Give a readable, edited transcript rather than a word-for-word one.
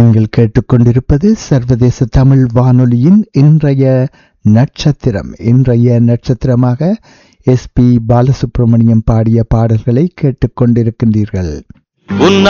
நீங்கள் கேட்டுக்கொண்டிருப்பது சர்வதேச தமிழ் வானொலியின் இன்றைய நட்சத்திரமாக எஸ்பி பாலசுப்ரமணியம் பாடிய பாடல்களை கேட்டுக்கொண்டிருக்கின்றீர்கள்.